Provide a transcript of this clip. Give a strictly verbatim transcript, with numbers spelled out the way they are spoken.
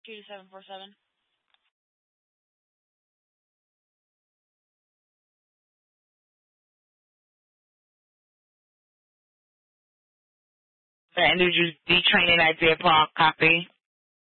two seven four seven. The energy training I did, Paul, copy.